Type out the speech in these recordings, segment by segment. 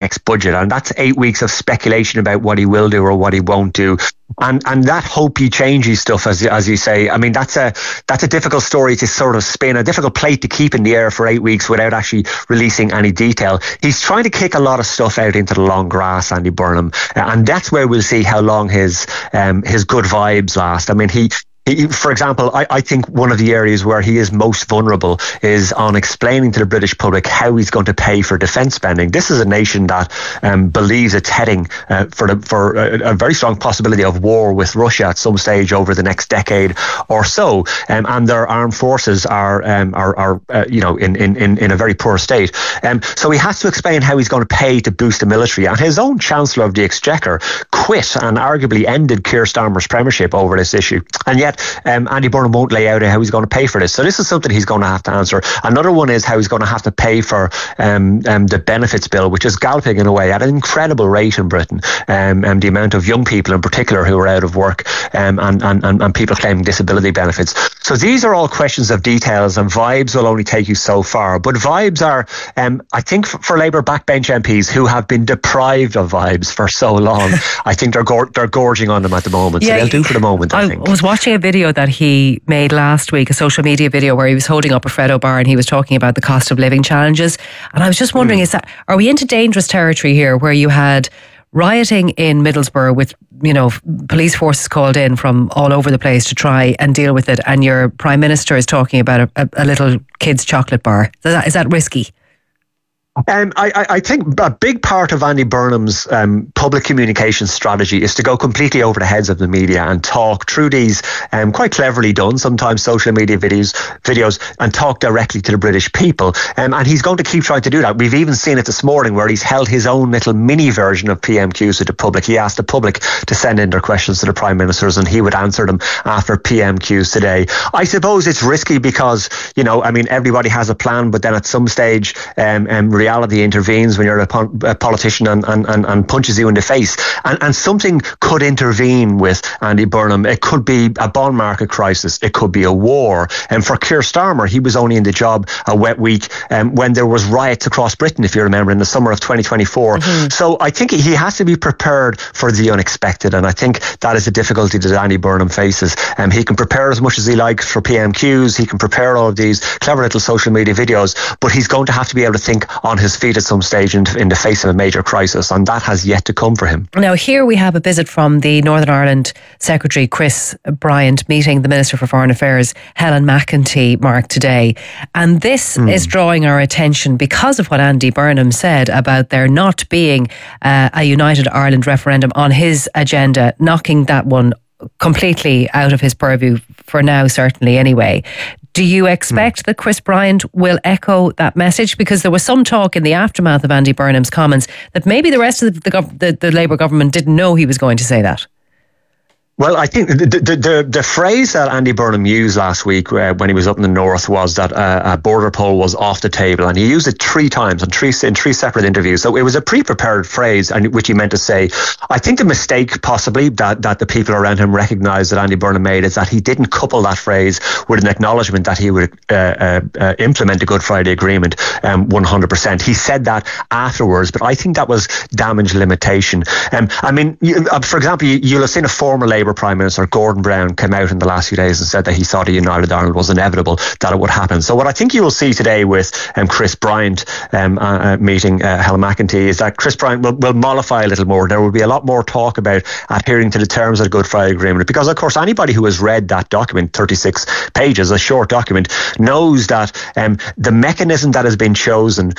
next budget. And that's 8 weeks of speculation about what he will do or what he won't do. And that hopey, changey stuff, as you say, I mean, that's a difficult story to sort of spin, a difficult plate to keep in the air for 8 weeks without actually releasing any detail. He's trying to kick a lot of stuff out into the long grass, Andy Burnham, and that's where we'll see how long his good vibes last. I mean, he, for example, I think one of the areas where he is most vulnerable is on explaining to the British public how he's going to pay for defence spending. This is a nation that believes it's heading for a very strong possibility of war with Russia at some stage over the next decade or so, and their armed forces are in a very poor state. So he has to explain how he's going to pay to boost the military. And his own Chancellor of the Exchequer quit and arguably ended Keir Starmer's premiership over this issue, and yet Andy Burnham won't lay out how he's going to pay for this. So this is something he's going to have to answer. Another one is how he's going to have to pay for the benefits bill, which is galloping in a way at an incredible rate in Britain. The amount of young people in particular who are out of work and people claiming disability benefits. So these are all questions of details, and vibes will only take you so far. But vibes are, I think, for Labour backbench MPs who have been deprived of vibes for so long, I think they're gorging on them at the moment. So they'll do for the moment, I think. I was watching a video that he made last week, a social media video where he was holding up a Freddo bar and he was talking about the cost of living challenges. And I was just wondering, are we into dangerous territory here where you had rioting in Middlesbrough with, police forces called in from all over the place to try and deal with it, and your Prime Minister is talking about a little kid's chocolate bar? Is that risky? I think a big part of Andy Burnham's public communication strategy is to go completely over the heads of the media and talk through these quite cleverly done, sometimes social media videos, and talk directly to the British people. And he's going to keep trying to do that. We've even seen it this morning where he's held his own little mini version of PMQs with the public. He asked the public to send in their questions to the Prime Ministers and he would answer them after PMQs today. I suppose it's risky because, everybody has a plan, but then at some stage, reality intervenes when you're a politician and punches you in the face. And something could intervene with Andy Burnham. It could be a bond market crisis. It could be a war. And for Keir Starmer, he was only in the job a wet week when there was riots across Britain, if you remember, in the summer of 2024. Mm-hmm. So I think he has to be prepared for the unexpected. And I think that is the difficulty that Andy Burnham faces. He can prepare as much as he likes for PMQs. He can prepare all of these clever little social media videos, but he's going to have to be able to think on his feet at some stage in the face of a major crisis, and that has yet to come for him. Now, here we have a visit from the Northern Ireland Secretary, Chris Bryant, meeting the Minister for Foreign Affairs, Helen McEntee, Mark, today. And this is drawing our attention because of what Andy Burnham said about there not being a United Ireland referendum on his agenda, knocking that one completely out of his purview for now, certainly anyway. Do you expect that Chris Bryant will echo that message? Because there was some talk in the aftermath of Andy Burnham's comments that maybe the rest of the Labour government didn't know he was going to say that. Well, I think the phrase that Andy Burnham used last week when he was up in the north was that a border poll was off the table, and he used it 3 times in three separate interviews. So it was a pre-prepared phrase, and which he meant to say. I think the mistake possibly that the people around him recognised that Andy Burnham made is that he didn't couple that phrase with an acknowledgement that he would implement the Good Friday Agreement 100%. He said that afterwards, but I think that was damage limitation. For example, you'll have seen a former Labour Prime Minister, Gordon Brown, came out in the last few days and said that he thought a United Ireland was inevitable, that it would happen. So what I think you will see today with Chris Bryant meeting Helen McEntee is that Chris Bryant will mollify a little more. There will be a lot more talk about adhering to the terms of the Good Friday Agreement, because of course anybody who has read that document, 36 pages, a short document, knows that the mechanism that has been chosen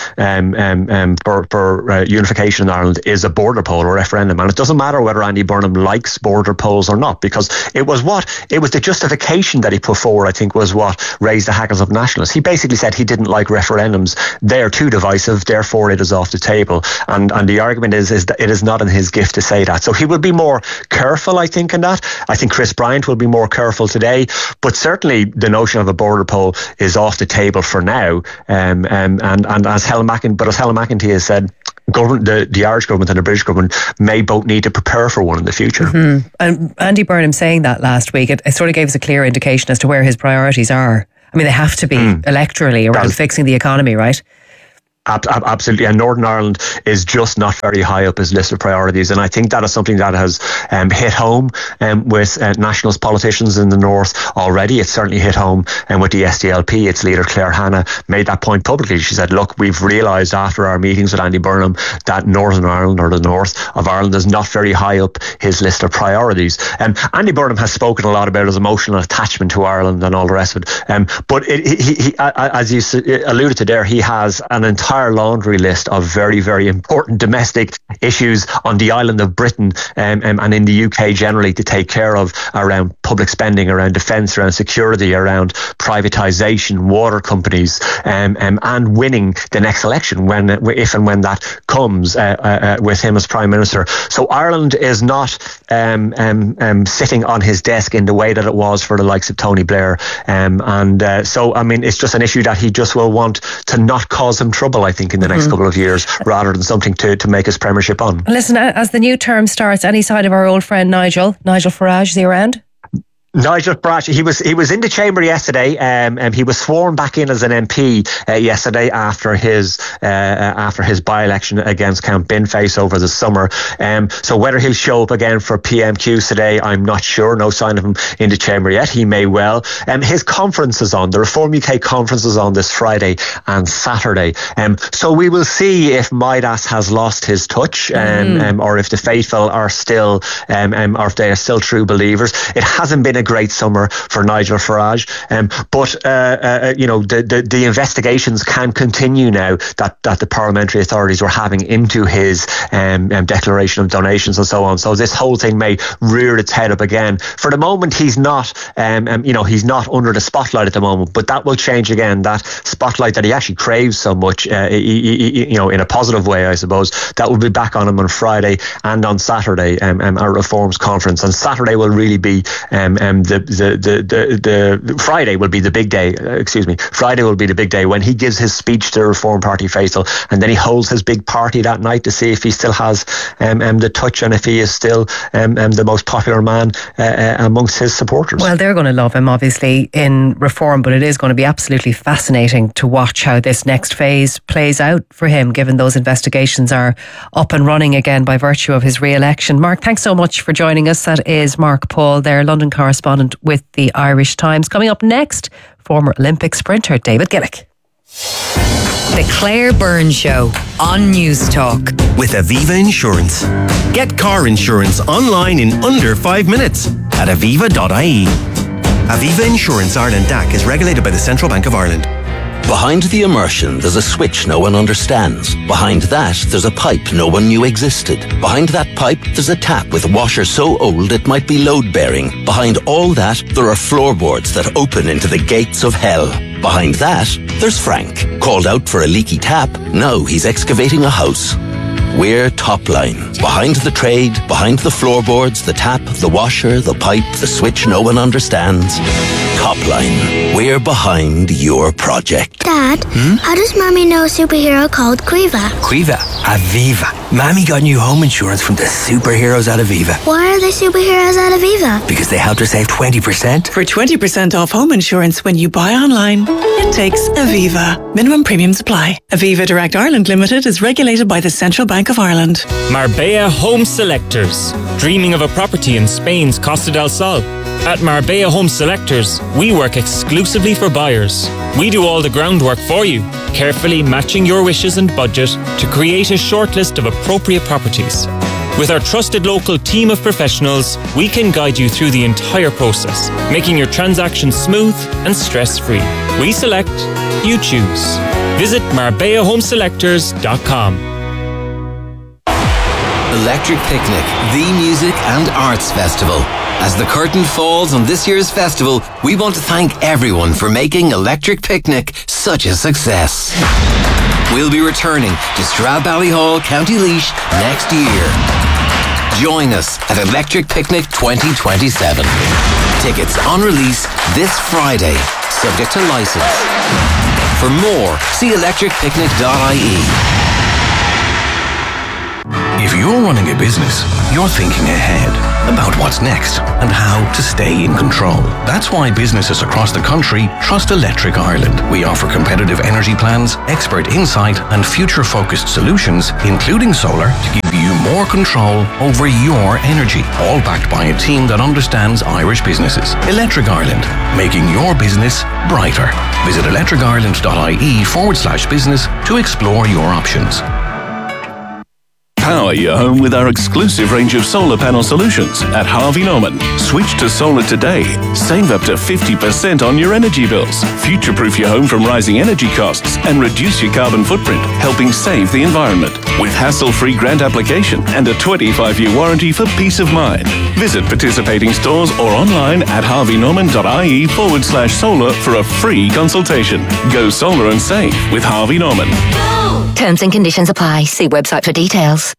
for unification in Ireland is a border poll or referendum, and it doesn't matter whether Andy Burnham likes border polls or not, because it was the justification that he put forward, I think, was what raised the hackles of nationalists. He basically said he didn't like referendums. They're too divisive, therefore it is off the table. And the argument is that it is not in his gift to say that. So he will be more careful, I think, in that. I think Chris Bryant will be more careful today, but certainly the notion of a border poll is off the table for now. And as Helen McEntee has said, the Irish government and the British government may both need to prepare for one in the future. Mm-hmm. And Andy Burnham saying that last week, it sort of gave us a clear indication as to where his priorities are. I mean, they have to be electorally around fixing the economy, right? Absolutely, and Northern Ireland is just not very high up his list of priorities, and I think that is something that has hit home with nationalist politicians in the north already. It's certainly hit home with the SDLP. Its leader Claire Hanna made that point publicly. She said, "Look, we've realised after our meetings with Andy Burnham that Northern Ireland, or the north of Ireland, is not very high up his list of priorities." Andy Burnham has spoken a lot about his emotional attachment to Ireland and all the rest of it, but he, as you alluded to there, he has an entire laundry list of very, very important domestic issues on the island of Britain and in the UK generally to take care of, around public spending, around defence, around security, around privatisation, water companies, and winning the next election if and when that comes with him as Prime Minister. So Ireland is not sitting on his desk in the way that it was for the likes of Tony Blair, so I mean, it's just an issue that he just will want to not cause him trouble, I think, in the next couple of years, rather than something to make his premiership on. Listen, as the new term starts, any sign of our old friend Nigel Farage, is he around? Nigel Farage, he was in the chamber yesterday. He was sworn back in as an MP yesterday after his by-election against Count Binface over the summer. So whether he'll show up again for PMQs today, I'm not sure. No sign of him in the chamber yet. He may well. His conference is on. The Reform UK conference is on this Friday and Saturday. So we will see if Midas has lost his touch, or if the faithful are still, or if they are still true believers. It hasn't been a great summer for Nigel Farage, but the investigations can continue now that the parliamentary authorities were having into his declaration of donations and so on. So this whole thing may rear its head up again. For the moment, he's not he's not under the spotlight at the moment, but that will change again. That spotlight that he actually craves so much, in a positive way, I suppose, that will be back on him on Friday and on Saturday at Reforms Conference. And Saturday will really be the Friday will be the big day. Friday will be the big day when he gives his speech to the Reform Party faithful, and then he holds his big party that night to see if he still has the touch and if he is still the most popular man amongst his supporters. Well, they're going to love him, obviously, in Reform, but it is going to be absolutely fascinating to watch how this next phase plays out for him, given those investigations are up and running again by virtue of his re-election. Mark, thanks so much for joining us. That is Mark Paul, their London correspondent with the Irish Times. Coming up next, former Olympic sprinter David Gillick. The Claire Byrne Show on News Talk with Aviva Insurance. Get car insurance online in under 5 minutes at aviva.ie. Aviva Insurance Ireland DAC is regulated by the Central Bank of Ireland. Behind the immersion, there's a switch no one understands. Behind that, there's a pipe no one knew existed. Behind that pipe, there's a tap with a washer so old it might be load-bearing. Behind all that, there are floorboards that open into the gates of hell. Behind that, there's Frank. Called out for a leaky tap, now he's excavating a house. We're Topline. Behind the trade, behind the floorboards, the tap, the washer, the pipe, the switch no one understands. Topline. We're behind your project. Dad, how does Mommy know a superhero called Quiva? Quiva? Aviva. Mommy got new home insurance from the superheroes at Aviva. Why are they superheroes at Aviva? Because they helped her save 20%. For 20% off home insurance when you buy online, it takes Aviva. Minimum premiums apply. Aviva Direct Ireland Limited is regulated by the Central Bank of Ireland. Marbella Home Selectors. Dreaming of a property in Spain's Costa del Sol? At Marbella Home Selectors, we work exclusively for buyers. We do all the groundwork for you, carefully matching your wishes and budget to create a shortlist of appropriate properties. With our trusted local team of professionals, we can guide you through the entire process, making your transaction smooth and stress-free. We select, you choose. Visit MarbellaHomeSelectors.com. Electric Picnic, the music and arts festival. As the curtain falls on this year's festival, we want to thank everyone for making Electric Picnic such a success. We'll be returning to Stradbally County Laois next year. Join us at Electric Picnic 2027. Tickets on release this Friday, subject to licence. For more, see electricpicnic.ie. If you're running a business, you're thinking ahead about what's next and how to stay in control. That's why businesses across the country trust Electric Ireland. We offer competitive energy plans, expert insight and future-focused solutions, including solar, to give you more control over your energy, all backed by a team that understands Irish businesses. Electric Ireland, making your business brighter. Visit electricireland.ie/business to explore your options. Power your home with our exclusive range of solar panel solutions at Harvey Norman. Switch to solar today. Save up to 50% on your energy bills. Future-proof your home from rising energy costs and reduce your carbon footprint, helping save the environment. With hassle-free grant application and a 25-year warranty for peace of mind. Visit participating stores or online at harveynorman.ie/solar for a free consultation. Go solar and save with Harvey Norman. Terms and conditions apply. See website for details.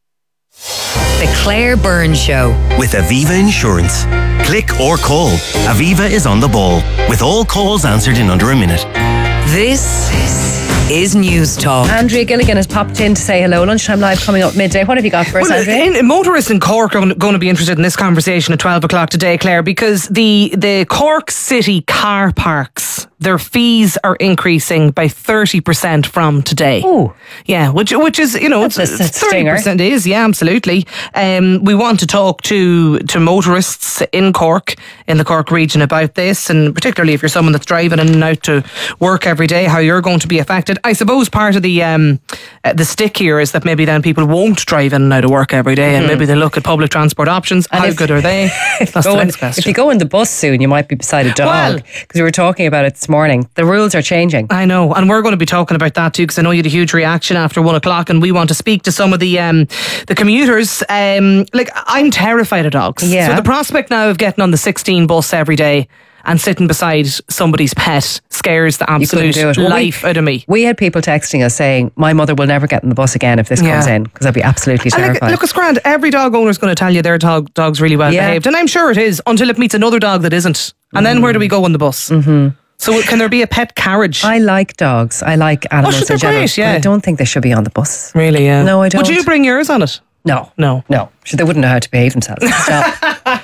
The Claire Byrne Show. With Aviva Insurance. Click or call. Aviva is on the ball, with all calls answered in under a minute. This is News Talk. Andrea Gilligan has popped in to say hello. Lunchtime Live coming up midday. What have you got for us, Andrea? Motorists in Cork are going to be interested in this conversation at 12 o'clock today, Claire, because the Cork City car parks, their fees are increasing by 30% from today. Oh, yeah, which is, you know, it's 30% is, yeah, absolutely. We want to talk to motorists in Cork, in the Cork region, about this, and particularly if you're someone that's driving in and out to work every day, how you're going to be affected. I suppose part of the stick here is that maybe then people won't drive in and out of work every day, and maybe they look at public transport options. And how good are they? That's the next question. If you go in the bus soon, you might be beside a dog, because we were talking about it this morning. The rules are changing. I know, and we're going to be talking about that too, because I know you had a huge reaction after 1 o'clock, and we want to speak to some of the commuters. Like, I'm terrified of dogs. Yeah. So the prospect now of getting on the 16 bus every day and sitting beside somebody's pet scares the absolute life out of me. We had people texting us saying, my mother will never get in the bus again if this comes in, because I'd be absolutely terrified. Look, it's grand. Every dog owner is going to tell you their dog's really well behaved, and I'm sure it is, until it meets another dog that isn't. And then where do we go on the bus? So can there be a pet carriage? I like dogs. I like animals in general. Great, yeah. But I don't think they should be on the bus. Really, yeah. No, I don't. Would you bring yours on it? No. Sure, they wouldn't know how to behave themselves. Stop.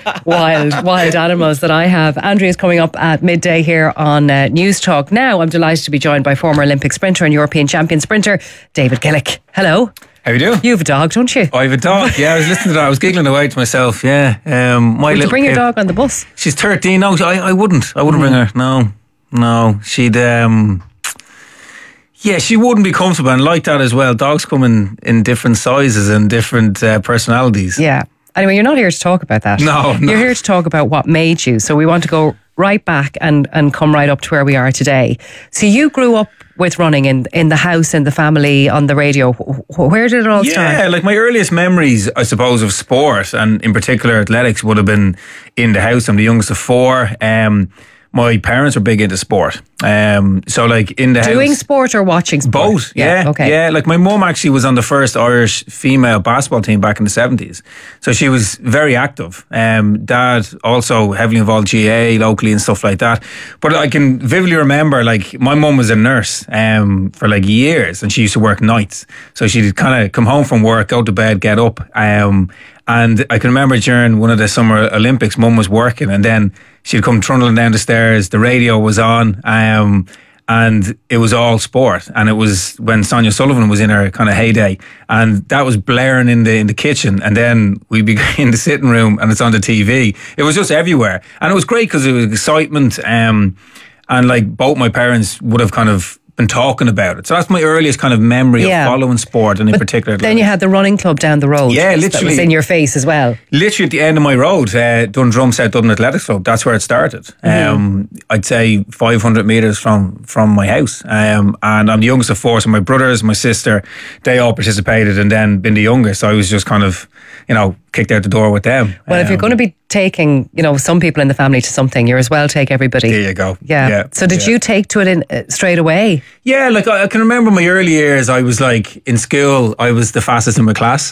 wild animals that I have. Andrea's coming up at midday here on News Talk. Now I'm delighted to be joined by former Olympic sprinter and European champion sprinter David Gillick. Hello. How you doing? You have a dog, don't you? I have a dog, yeah. I was listening to that. I was giggling away to myself, yeah. Would you bring your dog on the bus? She's 13. No, I wouldn't. I wouldn't bring her. No. She'd... Yeah, she wouldn't be comfortable, and like that as well. Dogs come in different sizes and different personalities. Yeah. Anyway, you're not here to talk about that. No. You're here to talk about what made you. So we want to go right back and come right up to where we are today. So you grew up with running in the house, in the family, on the radio. Where did it all start? Yeah, like my earliest memories, I suppose, of sport, and in particular athletics, would have been in the house. I'm the youngest of four. My parents were big into sport. So like in the house. Doing sport or watching sport? Both, yeah. Okay. Yeah, like my mum actually was on the first Irish female basketball team back in the 70s. So she was very active. Dad also heavily involved GA locally and stuff like that. But I can vividly remember, like, my mum was a nurse for like years, and she used to work nights. So she'd kind of come home from work, go to bed, get up. And I can remember during one of the Summer Olympics, Mum was working, and then she'd come trundling down the stairs. The radio was on, and it was all sport. And it was when Sonia Sullivan was in her kind of heyday, and that was blaring in the kitchen. And then we'd be in the sitting room, and it's on the TV. It was just everywhere, and it was great because it was excitement. And like both my parents would have kind of been talking about it. So that's my earliest kind of memory of following sport, and in particular. Then you had the running club down the road. Yeah, literally. That was in your face as well. Literally at the end of my road, Dundrum South Dublin Athletics Club. That's where it started. I'd say 500 metres from my house. And I'm the youngest of four, so my brothers, my sister, they all participated, and then been the youngest. So I was just kind of, kicked out the door with them. Well, if you're going to be taking, some people in the family to something, you're as well take everybody. There you go. Yeah. So did you take to it straight away? Yeah, like I can remember my early years, I was like in school, I was the fastest in my class.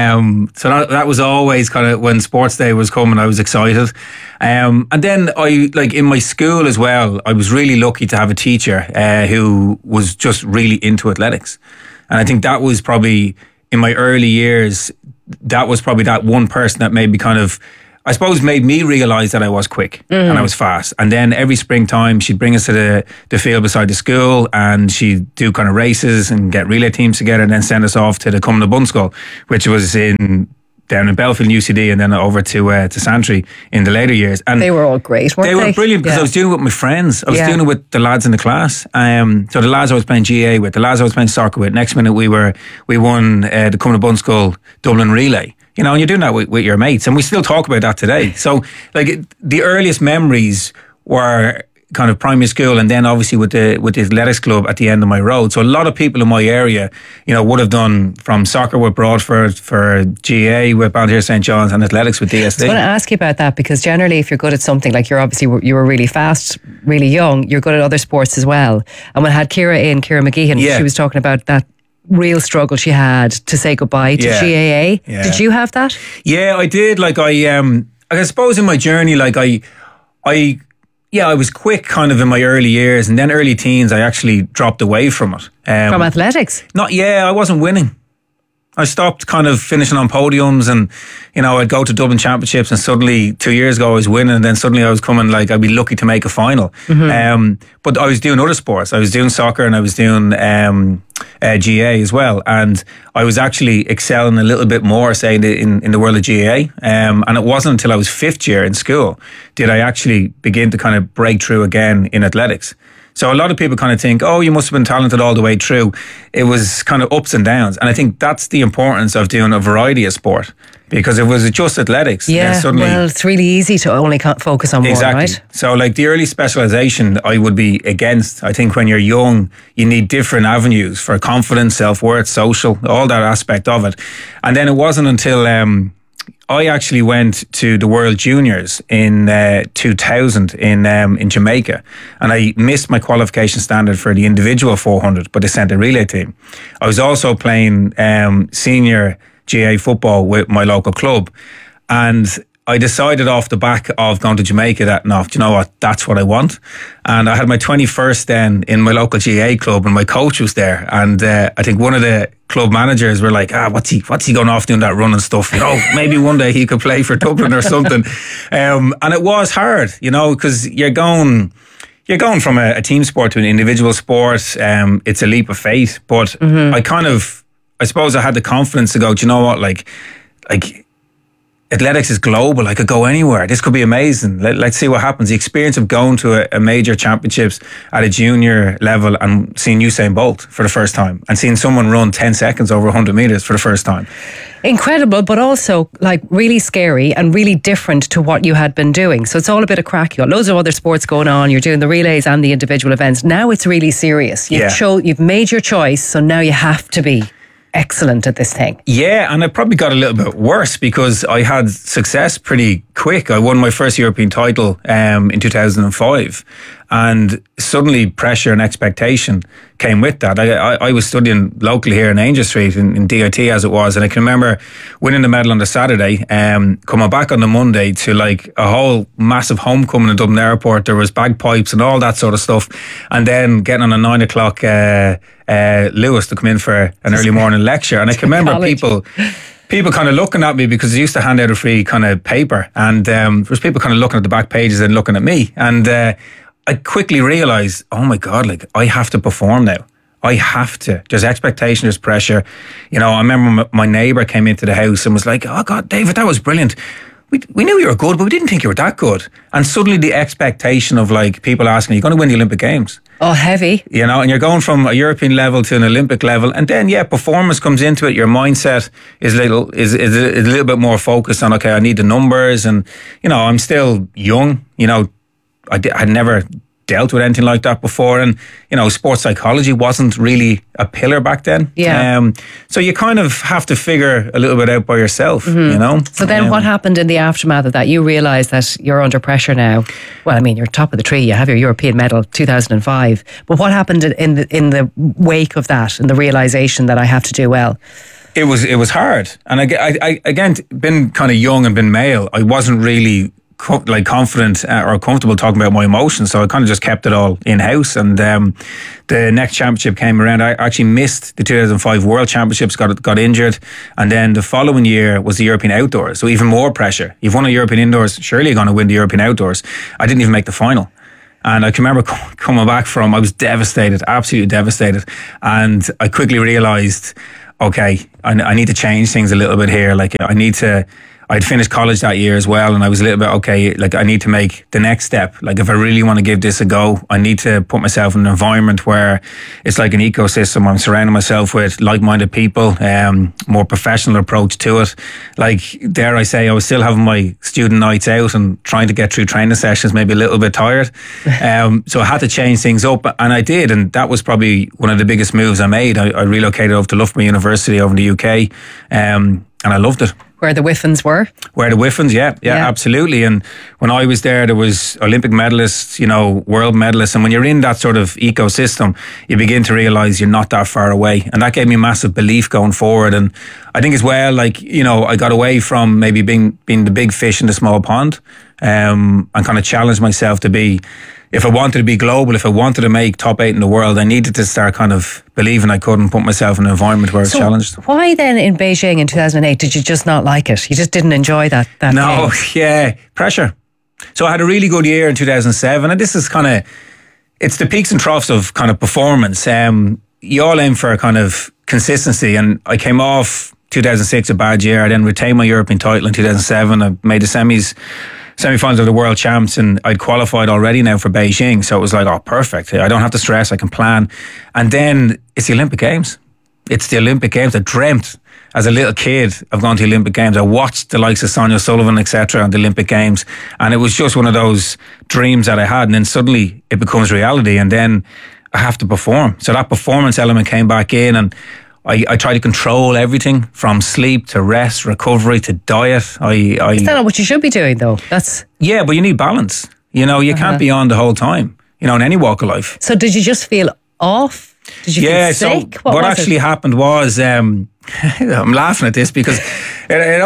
So that was always kind of when sports day was coming, I was excited. And then in my school as well, I was really lucky to have a teacher who was just really into athletics. And I think that was probably in my early years that was probably that one person that made me made me realise that I was quick and I was fast. And then every springtime she'd bring us to the field beside the school, and she'd do kind of races and get relay teams together, and then send us off to the Cumna Bunschool, which was down in Belfield UCD, and then over to Santry in the later years. And they were all great, weren't they? They were brilliant, because I was doing it with my friends. I was doing it with the lads in the class. So the lads I was playing GA with, the lads I was playing soccer with. Next minute we won the Cumna Bunskool Dublin Relay. You know, and you're doing that with your mates, and we still talk about that today. So, like, the earliest memories were kind of primary school, and then obviously with the athletics club at the end of my road. So a lot of people in my area, you know, would have done from soccer with Broadford, for GA with Ballyhere St. John's, and athletics with DSD. I want to ask you about that, because generally if you're good at something, like you were really fast, really young, you're good at other sports as well. And when I had Ciara McGeehan, she was talking about that real struggle she had to say goodbye to GAA. Yeah. Did you have that? Yeah, I did. Like I suppose in my journey, like I was quick kind of in my early years, and then early teens I actually dropped away from it. From athletics? I wasn't winning. I stopped kind of finishing on podiums, and, you know, I'd go to Dublin Championships, and suddenly 2 years ago I was winning, and then suddenly I was coming, like, I'd be lucky to make a final. But I was doing other sports. I was doing soccer, and I was doing GA as well, and I was actually excelling a little bit more, say, in the world of GA. And it wasn't until I was fifth year in school did I actually begin to kind of break through again in athletics. So a lot of people kind of think, oh, you must have been talented all the way through. It was kind of ups and downs. And I think that's the importance of doing a variety of sport. Because if it was just athletics, then suddenly... well, it's really easy to only focus on one, right? So like the early specialisation I would be against. I think when you're young, you need different avenues for confidence, self-worth, social, all that aspect of it. And then it wasn't until... I actually went to the World Juniors in 2000 in Jamaica, and I missed my qualification standard for the individual 400, but they sent a relay team. I was also playing senior GA football with my local club, and I decided off the back of going to Jamaica that, no, do you know what, that's what I want. And I had my 21st then in my local GA club, and my coach was there. And I think one of the club managers were like, what's he going off doing that running stuff? You know, maybe one day he could play for Dublin or something. And it was hard, you know, because you're going from a team sport to an individual sport. It's a leap of faith. But I suppose I had the confidence to go, do you know what, like athletics is global. I could go anywhere. This could be amazing. Let's see what happens. The experience of going to a major championships at a junior level and seeing Usain Bolt for the first time, and seeing someone run 10 seconds over 100 metres for the first time. Incredible, but also like really scary and really different to what you had been doing. So it's all a bit of crack. You got loads of other sports going on. You're doing the relays and the individual events. Now it's really serious. You've made your choice, so now you have to be excellent at this thing. Yeah, and it probably got a little bit worse because I had success pretty quick. I won my first European title in 2005, and suddenly pressure and expectation came with that. I was studying locally here in Angel Street in DIT as it was, and I can remember winning the medal on the Saturday, coming back on the Monday to like a whole massive homecoming in Dublin Airport. There was bagpipes and all that sort of stuff, and then getting on a 9 o'clock Lewis to come in for an early morning lecture. And I can remember people kind of looking at me because they used to hand out a free kind of paper, and there was people kind of looking at the back pages and looking at me, and I quickly realised, oh my God, like I have to perform now. I have to. There's expectation, there's pressure. You know, I remember my neighbour came into the house and was like, oh God, David, that was brilliant. We knew you were good, but we didn't think you were that good. And suddenly the expectation of like people asking, are you going to win the Olympic Games? Oh, heavy. You know, and you're going from a European level to an Olympic level. And then, performance comes into it. Your mindset is a little bit more focused on, okay, I need the numbers. And, you know, I'm still young. You know, I'd never dealt with anything like that before, and you know, sports psychology wasn't really a pillar back then. So you kind of have to figure a little bit out by yourself, you know. So then what happened in the aftermath of that? You realised that you're under pressure now. Well, I mean, you're top of the tree, you have your European medal 2005, but what happened in the wake of that, and the realisation that I have to do well? It was hard, and I again, been kind of young and been male, I wasn't really confident or comfortable talking about my emotions, so I kind of just kept it all in house. And the next championship came around. I actually missed the 2005 World Championships, got injured, and then the following year was the European Outdoors, so even more pressure. You've won a European Indoors, surely you're going to win the European Outdoors. I didn't even make the final. And I can remember coming back I was devastated, absolutely devastated. And I quickly realised, okay, I need to change things a little bit here. Like I'd finished college that year as well, and I was a little bit, okay, like I need to make the next step. Like if I really want to give this a go, I need to put myself in an environment where it's like an ecosystem. I'm surrounding myself with like-minded people, more professional approach to it. Like, dare I say, I was still having my student nights out and trying to get through training sessions, maybe a little bit tired. So I had to change things up, and I did, and that was probably one of the biggest moves I made. I relocated over to Loughborough University over in the UK, and I loved it. Where the Whiffins were? Where the Whiffins, yeah, absolutely. And when I was there was Olympic medalists, world medalists. And when you're in that sort of ecosystem, you begin to realise you're not that far away. And that gave me massive belief going forward. And I think as well, I got away from maybe being the big fish in the small pond, and kind of challenged myself to be, if I wanted to be global, if I wanted to make top 8 in the world, I needed to start kind of believing I couldn't put myself in an environment where I was challenged. Why then in Beijing in 2008 did you just not like it? You just didn't enjoy that No, game? Yeah, pressure. So I had a really good year in 2007, and this is it's the peaks and troughs of kind of performance. You all aim for a kind of consistency, and I came off 2006 a bad year. I then retained my European title in 2007. I made the semi-finals of the World Champs, and I'd qualified already now for Beijing. So it was like, oh, perfect. I don't have to stress. I can plan. And then it's the Olympic Games. It's the Olympic Games. I dreamt as a little kid of going to the Olympic Games. I watched the likes of Sonia Sullivan, etc. on the Olympic Games. And it was just one of those dreams that I had. And then suddenly it becomes reality. And then I have to perform. So that performance element came back in, and I try to control everything from sleep to rest, recovery to diet. Is that not what you should be doing, though? Yeah, but you need balance. You can't be on the whole time, in any walk of life. So did you just feel off? Did you feel sick? So what actually happened was, I'm laughing at this because I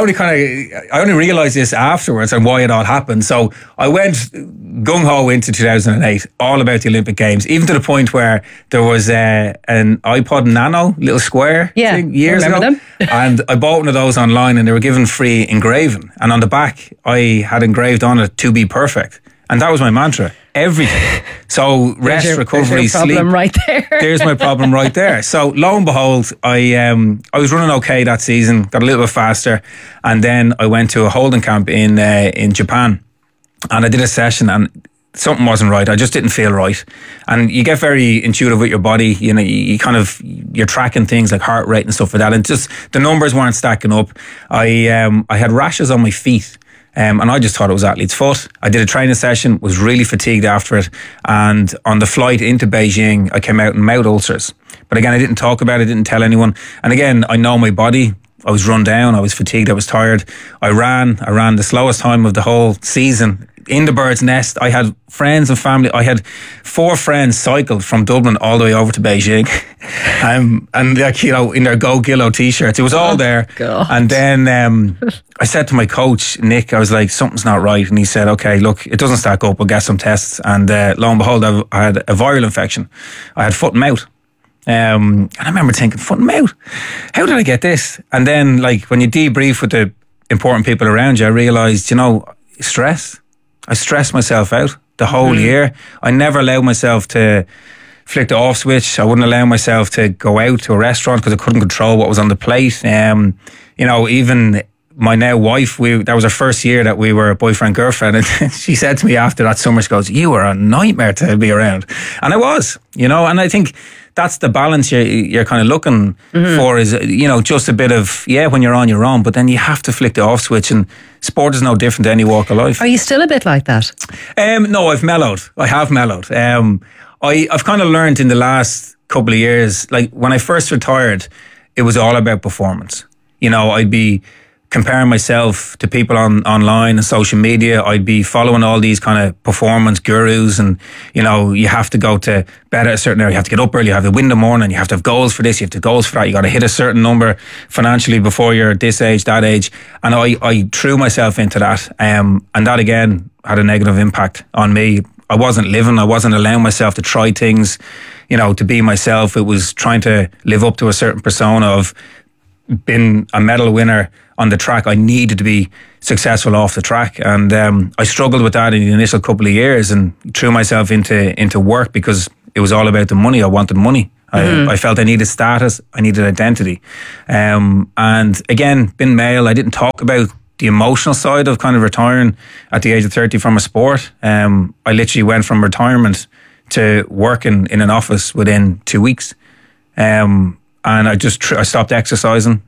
only realised this afterwards and why it all happened. So I went gung-ho into 2008, all about the Olympic Games, even to the point where there was an iPod Nano, little square thing, years ago. Them. And I bought one of those online, and they were given free engraving. And on the back, I had engraved on it, "To be perfect." And that was my mantra. Everything. So rest, recovery, there's your problem sleep. Right there. There's my problem right there. So lo and behold, I was running okay that season, got a little bit faster, and then I went to a holding camp in Japan, and I did a session, and something wasn't right. I just didn't feel right. And you get very intuitive with your body. You're tracking things like heart rate and stuff like that, and just the numbers weren't stacking up. I had rashes on my feet. And I just thought it was athlete's foot. I did a training session, was really fatigued after it. And on the flight into Beijing, I came out in mouth ulcers. But again, I didn't talk about it, didn't tell anyone. And again, I know my body. I was run down, I was fatigued, I was tired. I ran the slowest time of the whole season in the bird's nest. I had friends and family. I had 4 friends cycled from Dublin all the way over to Beijing. And in their Go Gillo t-shirts. It was all there. God. And then I said to my coach, Nick, I was like, something's not right. And he said, okay, look, it doesn't stack up. We'll get some tests. And lo and behold, I had a viral infection. I had foot and mouth. And I remember thinking, foot and mouth, how did I get this? And then when you debrief with the important people around you, I realised, stress. I stressed myself out the whole year. I never allowed myself to flick the off switch. I wouldn't allow myself to go out to a restaurant because I couldn't control what was on the plate. Even my now wife, that was our first year that we were boyfriend, girlfriend. And she said to me after that summer, she goes, "You were a nightmare to be around." And I was, and I think that's the balance you're kind of looking for is, just a bit of, when you're on, you're on, but then you have to flick the off switch, and sport is no different to any walk of life. Are you still a bit like that? No, I've mellowed. I have mellowed. I've kind of learned in the last couple of years, when I first retired, it was all about performance. I'd be comparing myself to people online and social media. I'd be following all these kind of performance gurus, and you have to go to bed at a certain hour, you have to get up early, you have to win the morning, you have to have goals for this, you have to have goals for that, you got to hit a certain number financially before you're this age, that age. And I threw myself into that, and that again had a negative impact on me. I wasn't living, I wasn't allowing myself to try things, to be myself. It was trying to live up to a certain persona of being a medal winner on the track. I needed to be successful off the track, and I struggled with that in the initial couple of years, and threw myself into work because it was all about the money. I wanted money. I felt I needed status, I needed identity, and again, being male, I didn't talk about the emotional side of kind of retiring at the age of 30 from a sport. I literally went from retirement to working in an office within 2 weeks, and I stopped exercising.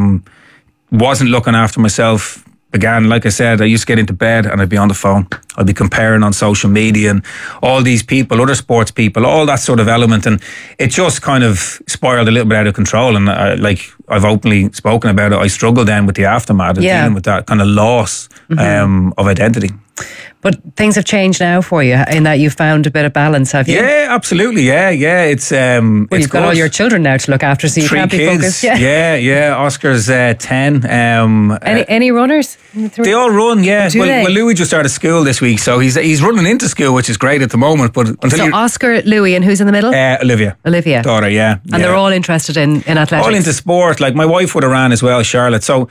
Wasn't looking after myself. Began, like I said, I used to get into bed and I'd be on the phone. I'd be comparing on social media and all these people, other sports people, all that sort of element, and it just kind of spiraled a little bit out of control. And I've openly spoken about it, I struggled then with the aftermath of dealing with that kind of loss of identity. But things have changed now for you in that you've found a bit of balance, have you? Yeah, absolutely. Yeah. It's well, you've got all your children now to look after, so you 3 can't be kids. focused. Yeah. Oscar's 10. Any runners? They all run. Yeah. Well, Louis just started school this week, so he's running into school, which is great at the moment. But Oscar, Louis, and who's in the middle? Olivia, daughter. Yeah. And they're all interested in athletics. All into sport. Like my wife would have ran as well, Charlotte. So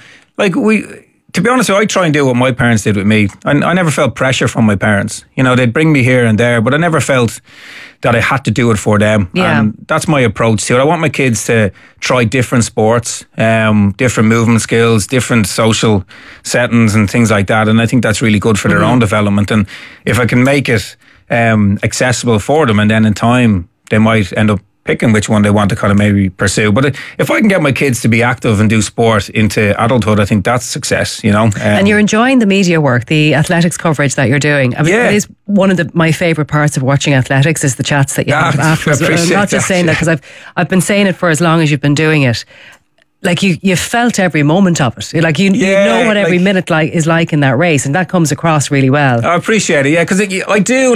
to be honest, I try and do what my parents did with me. I never felt pressure from my parents. They'd bring me here and there, but I never felt that I had to do it for them. Yeah. And that's my approach to it. I want my kids to try different sports, different movement skills, different social settings and things like that. And I think that's really good for their own development. And if I can make it accessible for them, and then in time, they might end up picking which one they want to kind of maybe pursue. But if I can get my kids to be active and do sport into adulthood, I think that's success, And you're enjoying the media work, the athletics coverage that you're doing. I mean, it is one of my favourite parts of watching athletics is the chats that you have afterwards. I'm not just saying that because I've been saying it for as long as you've been doing it. Like you felt every moment of it. Like you know what every minute is like in that race, and that comes across really well. I appreciate it, yeah, because I do,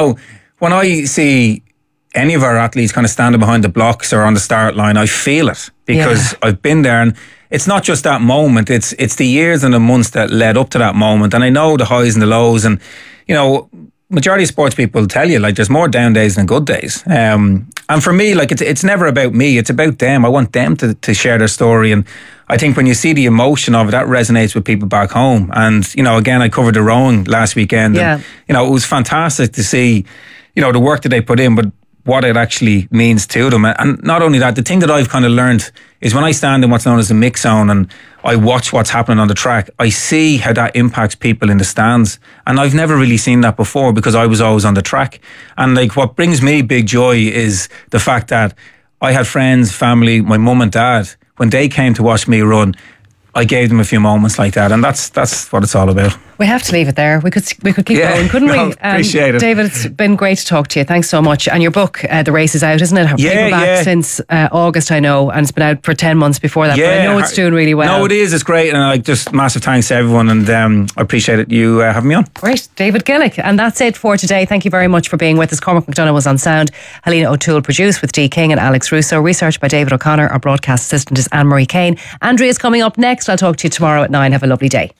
when I see any of our athletes kind of standing behind the blocks or on the start line, I feel it because I've been there, and it's not just that moment, it's the years and the months that led up to that moment, and I know the highs and the lows, and majority of sports people tell you there's more down days than good days, and for me it's never about me, it's about them. I want them to share their story, and I think when you see the emotion of it, that resonates with people back home. And again, I covered the rowing last weekend, and it was fantastic to see the work that they put in, but what it actually means to them. And not only that, the thing that I've kind of learned is when I stand in what's known as the mix zone and I watch what's happening on the track, I see how that impacts people in the stands. And I've never really seen that before because I was always on the track. And what brings me big joy is the fact that I had friends, family, my mum and dad, when they came to watch me run, I gave them a few moments like that, and that's what it's all about. We have to leave it there. We could keep going, couldn't we? Appreciate it. David, it's been great to talk to you. Thanks so much. And your book, The Race is out, isn't it? Paperback since August, I know, and it's been out for 10 months before that, but I know it's doing really well. No, it is. It's great, and just massive thanks to everyone, and I appreciate you having me on. Great. David Gillick. And that's it for today. Thank you very much for being with us. Cormac McDonagh was on sound. Helena O'Toole produced with Dee King and Alex Russo. Research by David O'Connor. Our broadcast assistant is Anne-Marie Kane. Andrea's coming up next. I'll talk to you tomorrow at 9. Have a lovely day.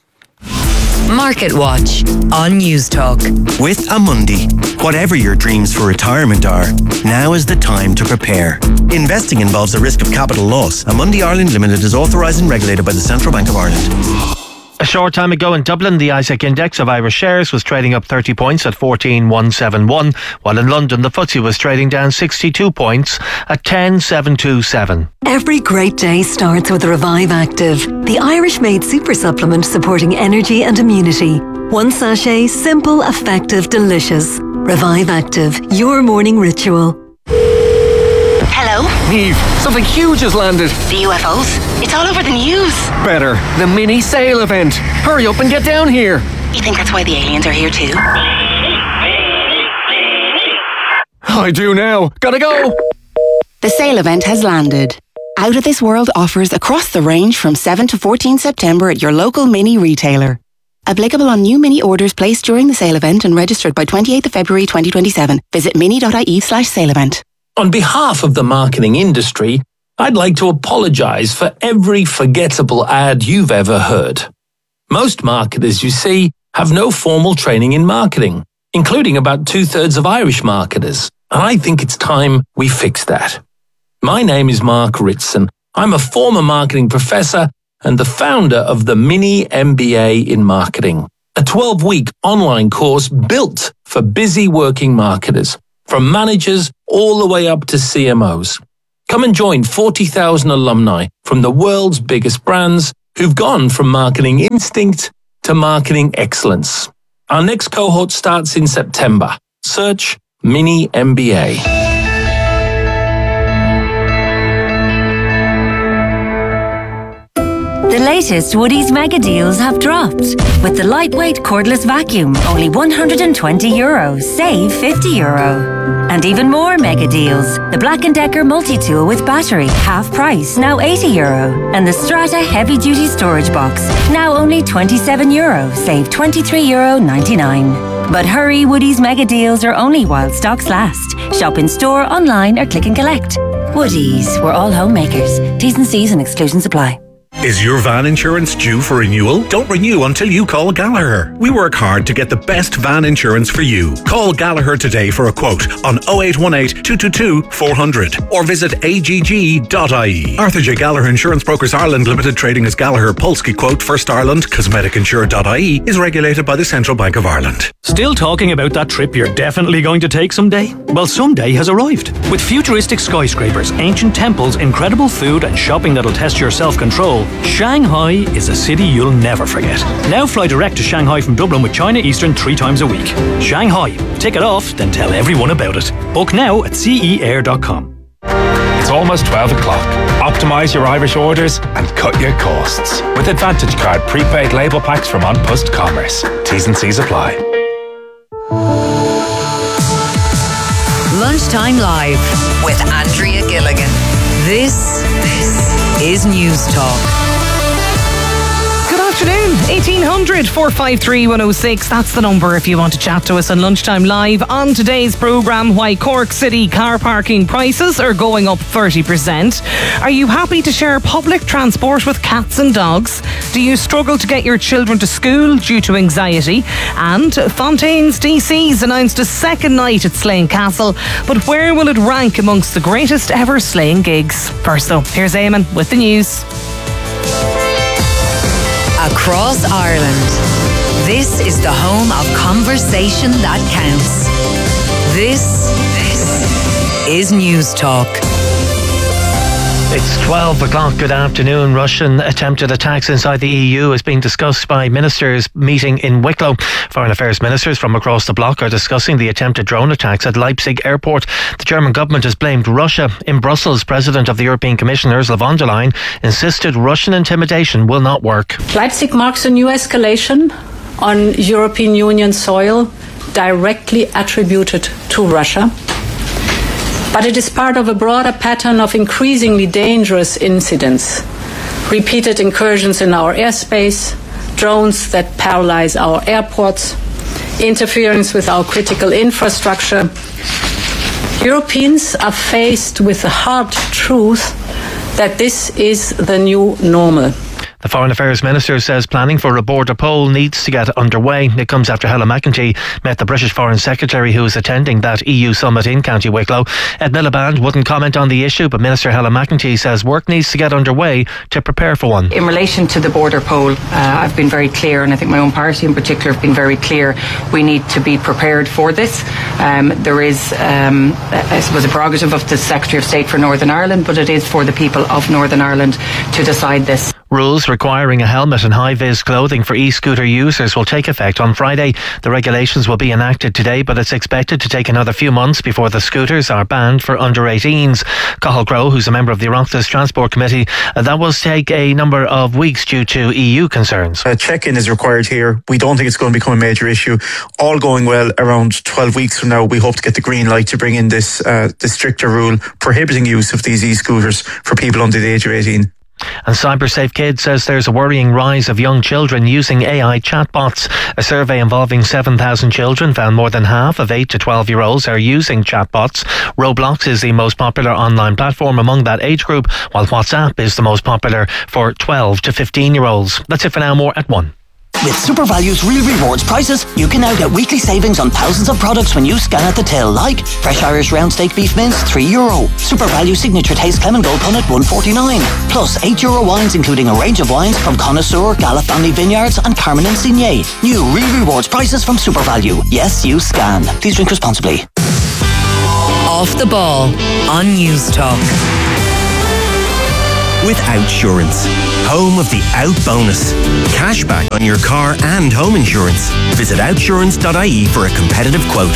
Market Watch on News Talk. With Amundi, whatever your dreams for retirement are, now is the time to prepare. Investing involves a risk of capital loss. Amundi Ireland Limited is authorised and regulated by the Central Bank of Ireland. A short time ago in Dublin, the ISEC index of Irish shares was trading up 30 points at 14,171, while in London the FTSE was trading down 62 points at 10,727. Every great day starts with Revive Active, the Irish-made super supplement supporting energy and immunity. One sachet, simple, effective, delicious. Revive Active, your morning ritual. Hello? Niamh, something huge has landed. The UFOs? It's all over the news. Better, the mini sale event. Hurry up and get down here. You think that's why the aliens are here too? I do now. Gotta go. The sale event has landed. out-of-this-world offers across the range from 7 to 14 September at your local Mini retailer. Applicable on new Mini orders placed during the sale event and registered by 28th of February 2027. Visit mini.ie/sale event. On behalf of the marketing industry, I'd like to apologise for every forgettable ad you've ever heard. Most marketers, you see, have no formal training in marketing, including about 2/3 of Irish marketers, and I think it's time we fix that. My name is Mark Ritson. I'm a former marketing professor and the founder of the Mini MBA in Marketing, a 12-week online course built for busy working marketers, from managers all the way up to CMOs. Come and join 40,000 alumni from the world's biggest brands who've gone from marketing instinct to marketing excellence. Our next cohort starts in September. Search Mini MBA. The latest Woodies mega deals have dropped. With the lightweight cordless vacuum, only €120, save €50. And even more mega deals. The Black & Decker multi-tool with battery, half price, now €80. And the Strata heavy-duty storage box, now only €27, save €23.99. But hurry, Woodies mega deals are only while stocks last. Shop in store, online or click and collect. Woodies, we're all homemakers. T's and C's and exclusions apply. Is your van insurance due for renewal? Don't renew until you call Gallagher. We work hard to get the best van insurance for you. Call Gallagher today for a quote on 0818 222 400 or visit agg.ie. Arthur J. Gallagher Insurance Brokers Ireland Limited, trading as Gallagher Polski Quote First Ireland, cosmeticinsure.ie, is regulated by the Central Bank of Ireland. Still talking about that trip you're definitely going to take someday? Well, someday has arrived. With futuristic skyscrapers, ancient temples, incredible food and shopping that'll test your self-control, Shanghai is a city you'll never forget. Now fly direct to Shanghai from Dublin with China Eastern 3 times a week. Shanghai. Take it off, then tell everyone about it. Book now at ceair.com. It's almost 12 o'clock. Optimise your Irish orders and cut your costs. With Advantage Card prepaid label packs from An Post Commerce. T's and C's apply. Lunchtime Live with Andrea Gilligan. This is News Talk. Good afternoon. 1800 453 106. That's the number if you want to chat to us on Lunchtime Live. On today's programme, why Cork City car parking prices are going up 30%. Are you happy to share public transport with cats and dogs? Do you struggle to get your children to school due to anxiety? And Fontaine's DC's announced a second night at Slane Castle, but where will it rank amongst the greatest ever Slane gigs? First though, here's Eamon with the news. Across Ireland, this is the home of conversation that counts. This is News Talk. It's 12 o'clock. Good afternoon. Russian attempted attacks inside the EU is being discussed by ministers meeting in Wicklow. Foreign Affairs ministers from across the bloc are discussing the attempted drone attacks at Leipzig airport. The German government has blamed Russia. In Brussels, President of the European Commission, Ursula von der Leyen, insisted Russian intimidation will not work. Leipzig marks a new escalation on European Union soil directly attributed to Russia. But it is part of a broader pattern of increasingly dangerous incidents. Repeated incursions in our airspace, drones that paralyze our airports, interference with our critical infrastructure. Europeans are faced with the hard truth that this is the new normal. The Foreign Affairs Minister says planning for a border poll needs to get underway. It comes after Helen McEntee met the British Foreign Secretary who is attending that EU summit in County Wicklow. Ed Miliband wouldn't comment on the issue, but Minister Helen McEntee says work needs to get underway to prepare for one. In relation to the border poll, I've been very clear, and I think my own party in particular have been very clear, we need to be prepared for this. There is, I suppose, a prerogative of the Secretary of State for Northern Ireland, but it is for the people of Northern Ireland to decide this. Rules requiring a helmet and high-vis clothing for e-scooter users will take effect on Friday. The regulations will be enacted today, but it's expected to take another few months before the scooters are banned for under-18s. Cathal Crowe, who's a member of the Oireachtas Transport Committee, that will take a number of weeks due to EU concerns. A check-in is required here. We don't think it's going to become a major issue. All going well, around 12 weeks from now, we hope to get the green light to bring in this stricter rule prohibiting use of these e-scooters for people under the age of 18. And CyberSafe Kids says there's a worrying rise of young children using AI chatbots. A survey involving 7,000 children found more than half of 8 to 12-year-olds are using chatbots. Roblox is the most popular online platform among that age group, while WhatsApp is the most popular for 12 to 15-year-olds. That's it for now. More at 1. With SuperValue's Real Rewards prices, you can now get weekly savings on thousands of products when you scan at the till, like fresh Irish round steak beef mince, €3. SuperValue Signature Taste Clement Gold Punnet, $1.49. Plus €8 wines, including a range of wines from Connoisseur, Gala Family Vineyards and Carmen and Signet. New Real Rewards prices from SuperValue. Yes, you scan. Please drink responsibly. Off the Ball on News Talk. With Outsurance, home of the Out Bonus. Cashback on your car and home insurance. Visit outsurance.ie for a competitive quote.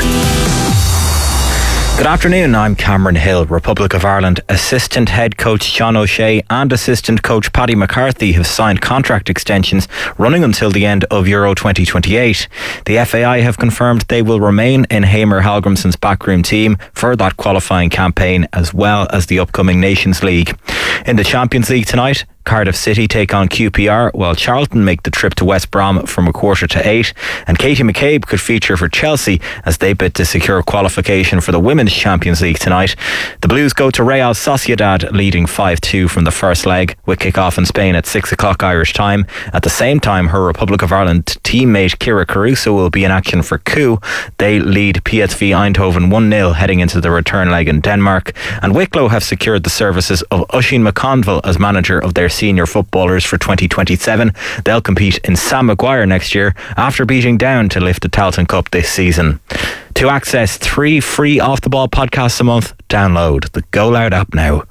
Good afternoon, I'm Cameron Hill. Republic of Ireland assistant head coach John O'Shea and assistant coach Paddy McCarthy have signed contract extensions running until the end of Euro 2028. The FAI have confirmed they will remain in Hamer Hallgrimsson's backroom team for that qualifying campaign as well as the upcoming Nations League. In the Champions League tonight, Cardiff City take on QPR, while Charlton make the trip to West Brom from 7:15, and Katie McCabe could feature for Chelsea as they bid to secure qualification for the Women's Champions League tonight. The Blues go to Real Sociedad, leading 5-2 from the first leg, with kick-off in Spain at 6 o'clock Irish time. At the same time, her Republic of Ireland teammate Kira Caruso will be in action for Coup. They lead PSV Eindhoven 1-0 heading into the return leg in Denmark, and Wicklow have secured the services of Oisin McConville as manager of their senior footballers for 2027. They'll compete in Sam Maguire next year after beating Down to lift the Tailteann Cup this season. To access 3 free Off the Ball podcasts a month, download the Go Loud app now.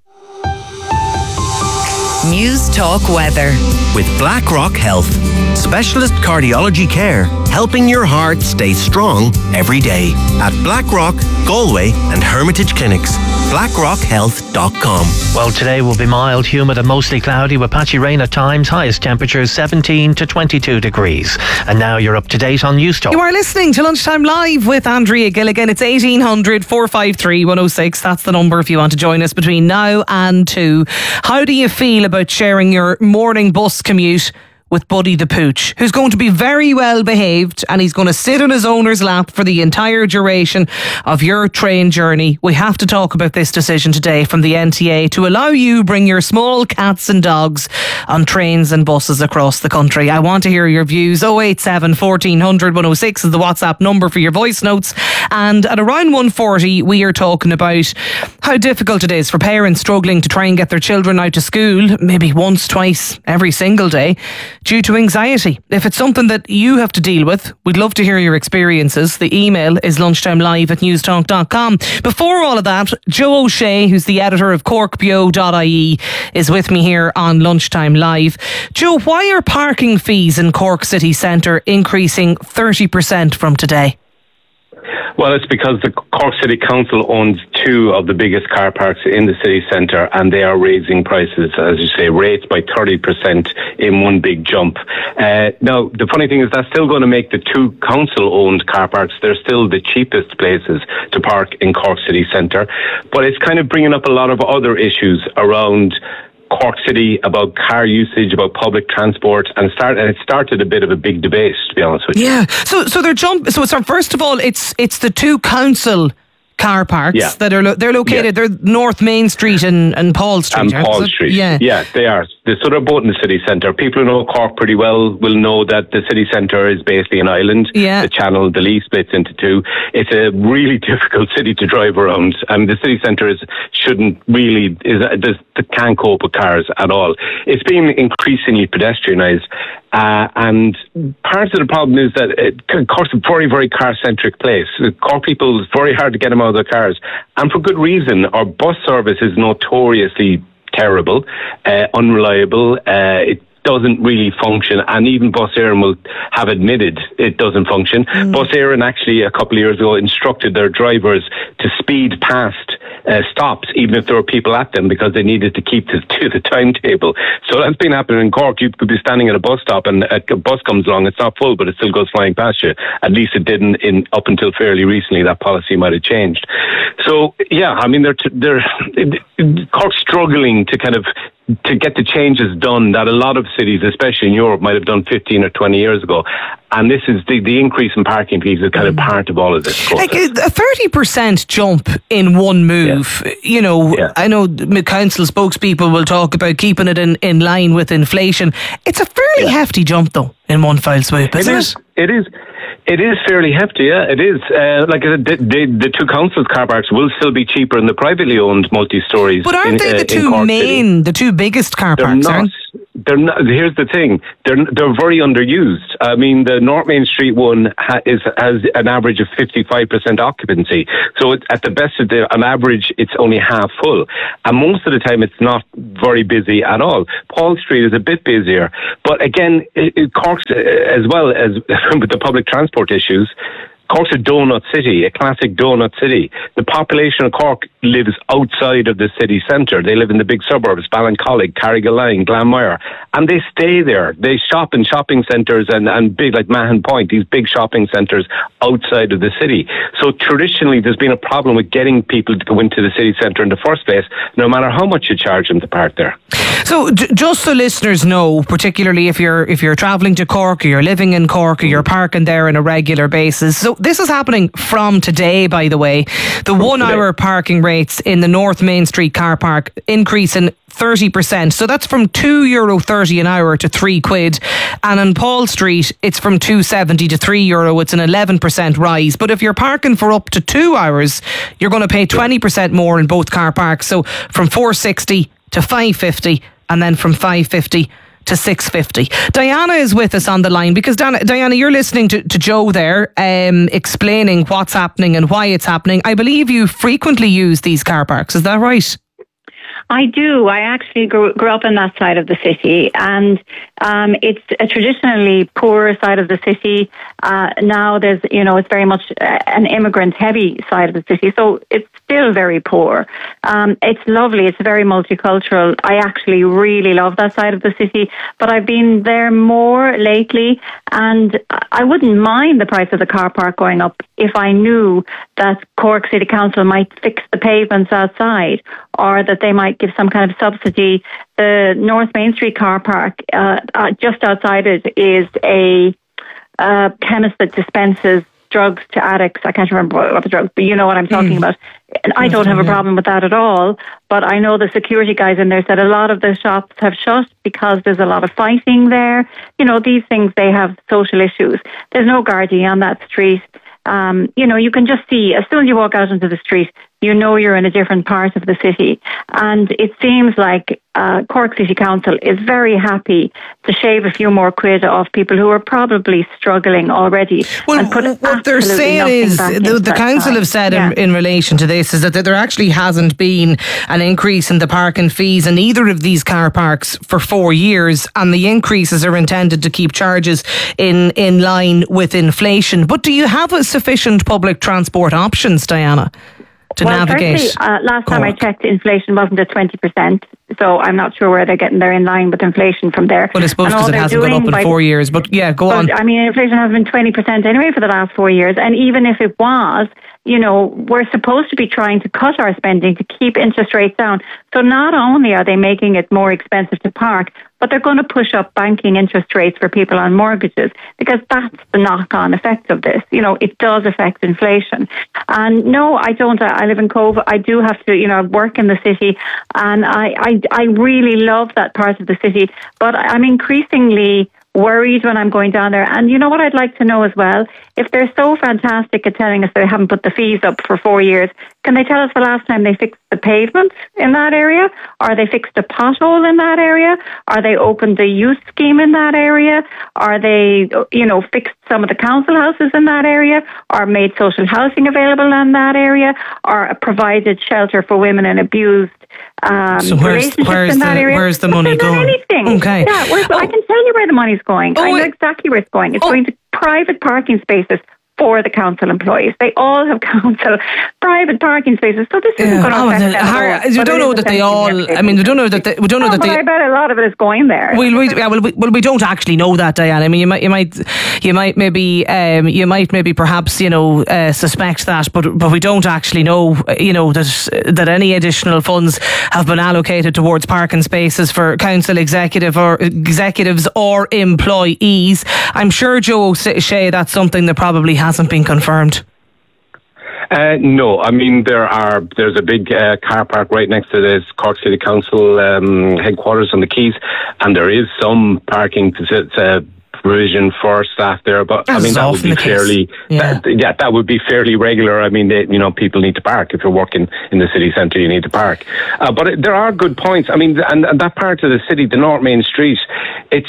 News Talk Weather. With BlackRock Health. Specialist cardiology care, helping your heart stay strong every day. At BlackRock, Galway and Hermitage Clinics. BlackRockHealth.com. Well, today will be mild, humid and mostly cloudy with patchy rain at times. Highest temperatures 17 to 22 degrees. And now you're up to date on News Talk. You are listening to Lunchtime Live with Andrea Gilligan. It's 1800 453 106. That's the number if you want to join us between now and 2. How do you feel about sharing your morning bus commute with Buddy the Pooch, who's going to be very well behaved and he's going to sit on his owner's lap for the entire duration of your train journey? We have to talk about this decision today from the NTA to allow you bring your small cats and dogs on trains and buses across the country. I want to hear your views. 087 1400 106 is the WhatsApp number for your voice notes. And at around 1:40 we are talking about how difficult it is for parents struggling to try and get their children out to school, maybe once, twice, every single day, due to anxiety. If it's something that you have to deal with, we'd love to hear your experiences. The email is lunchtimelive@newstalk.com. Before all of that, Joe O'Shea, who's the editor of CorkBio.ie, is with me here on Lunchtime Live. Joe, why are parking fees in Cork City Centre increasing 30% from today? Well, it's because the Cork City Council owns 2 of the biggest car parks in the city centre, and they are raising prices, as you say, rates by 30% in one big jump. Now, the funny thing is that's still going to make the 2 council-owned car parks, they're still the cheapest places to park in Cork City Centre. But it's kind of bringing up a lot of other issues around Cork City, about car usage, about public transport, and it started a bit of a big debate, to be honest with you. Yeah. So first of all, it's the 2 council car parks that are they're located. They're North Main Street and Paul Street. And Paul Street. Yeah, they are. So they're both in the city centre. People who know Cork pretty well will know that the city centre is basically an island. The channel, the Lee splits into 2. It's a really difficult city to drive around. The city centre can't cope with cars at all. It's being increasingly pedestrianised. And part of the problem is that Cork's a very, very car-centric place. Cork people, it's very hard to get them out of their cars. And for good reason. Our bus service is notoriously terrible, unreliable. It doesn't really function, and even Bus Éireann will have admitted it doesn't function. Bus Éireann actually a couple of years ago instructed their drivers to speed past stops, even if there were people at them, because they needed to keep to the timetable. So that's been happening in Cork. You could be standing at a bus stop and a bus comes along, it's not full, but it still goes flying past you. At least it didn't up until fairly recently. That policy might have changed. So yeah, I mean, Cork's struggling to kind of to get the changes done that a lot of cities, especially in Europe, might have done 15 or 20 years ago. And this is the increase in parking fees is kind of part of all of this process. Like a 30% jump in one move, you know, I know council spokespeople will talk about keeping it in line with inflation. It's a fairly hefty jump, though, in one foul swoop, isn't it? It is. It is fairly hefty, yeah, it is. Like I said, the two councils' car parks will still be cheaper than the privately owned multi-stories. But aren't they the two biggest car parks? They're not. Here's the thing: they're very underused. I mean, the North Main Street one has an average of 55% occupancy. So at the best of on average, it's only half full, and most of the time it's not very busy at all. Paul Street is a bit busier, but again, Cork's as well as with the public transport issues. Cork's a donut city, a classic donut city. The population of Cork lives outside of the city centre. They live in the big suburbs, Ballincollig, Carrigaline, Glanmire, and they stay there. They shop in shopping centres and big, like Mahon Point, these big shopping centres outside of the city. So traditionally, there's been a problem with getting people to go into the city centre in the first place, no matter how much you charge them to park there. So just so listeners know, particularly if you're travelling to Cork or you're living in Cork or you're parking there on a regular basis. So this is happening from today, by the way. The 1 hour parking rates in the North Main Street car park increase in 30%. So that's from €2.30 an hour to £3. And on Paul Street, it's from €2.70 to €3. It's an 11% rise. But if you're parking for up to 2 hours, you're going to pay 20% more in both car parks. So from €4.60 to €5.50, and then from €5.50 to €6.50. Diana is with us on the line because Diana, you're listening to Joe there, explaining what's happening and why it's happening. I believe you frequently use these car parks. Is that right? I do. I actually grew up in that side of the city, and it's a traditionally poor side of the city. Now there's, it's very much an immigrant-heavy side of the city, so it's still very poor. It's lovely. It's very multicultural. I actually really love that side of the city, but I've been there more lately, and I wouldn't mind the price of the car park going up if I knew that Cork City Council might fix the pavements outside, or that they might give some kind of subsidy. The North Main Street car park, just outside it, is a chemist that dispenses drugs to addicts. I can't remember what the drugs, but you know what I'm talking about. And I don't have a problem with that at all, but I know the security guys in there said a lot of the shops have shut because there's a lot of fighting there. These things, they have social issues. There's no Gardaí on that street. You can just see, as soon as you walk out into the street, you're in a different part of the city. And it seems like Cork City Council is very happy to shave a few more quid off people who are probably struggling already. Well, and put what they're saying is, the council have said in relation to this, is that there actually hasn't been an increase in the parking fees in either of these car parks for 4 years, and the increases are intended to keep charges in line with inflation. But do you have sufficient public transport options, Diana, to navigate? Firstly, last time I checked, inflation wasn't at 20%, so I'm not sure where they're getting there in line with inflation from there. Well, I suppose because it hasn't gone up in 4 years, but go on. I mean, inflation has been 20% anyway for the last 4 years, and even if it was, we're supposed to be trying to cut our spending to keep interest rates down. So not only are they making it more expensive to park, but they're going to push up banking interest rates for people on mortgages, because that's the knock-on effect of this. It does affect inflation. And no, I don't. I live in Cove. I do have to, work in the city, and I really love that part of the city. But I'm increasingly worried when I'm going down there. And you know what I'd like to know as well? If they're so fantastic at telling us they haven't put the fees up for 4 years, can they tell us the last time they fixed the pavements in that area? Or they fixed a pothole in that area? Or they opened a youth scheme in that area? Or they, fixed some of the council houses in that area? Or made social housing available in that area? Or provided shelter for women in abused So relationships in that area. Where's the money going? Anything. Okay. Yeah, I can tell you where the money's going. I know exactly where it's going. It's going to private parking spaces for the council employees. They all have council private parking spaces, so this isn't going to affect them. You don't know that they all. I mean, we don't know that. We don't know that they. I bet a lot of it is going there. We don't actually know that, Diane. I mean, you might maybe perhaps suspect that, but we don't actually know that any additional funds have been allocated towards parking spaces for council executives or employees. I'm sure, Joe O'Shea, that's something that probably hasn't been confirmed. No, I mean there's a big car park right next to this Cork City Council headquarters on the Quays, and there is some parking provision for staff there, but I mean that would be fairly that would be fairly regular. I mean, people need to park. If you're working in the city centre, you need to park. But there are good points. I mean, and that part of the city, the North Main Street, it's